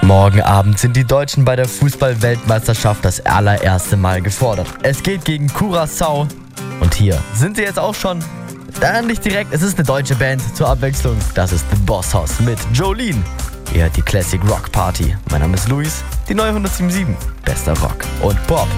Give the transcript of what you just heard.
Morgen Abend sind die Deutschen bei der Fußball-Weltmeisterschaft das allererste Mal gefordert. Es geht gegen Curaçao. Und hier sind sie jetzt auch schon. Nicht direkt, es ist eine deutsche Band zur Abwechslung. Das ist The Boss Hoss mit Jolene. Ihr hört die Classic Rock Party. Mein Name ist Luis, die neue 107.7. Bester Rock und Pop.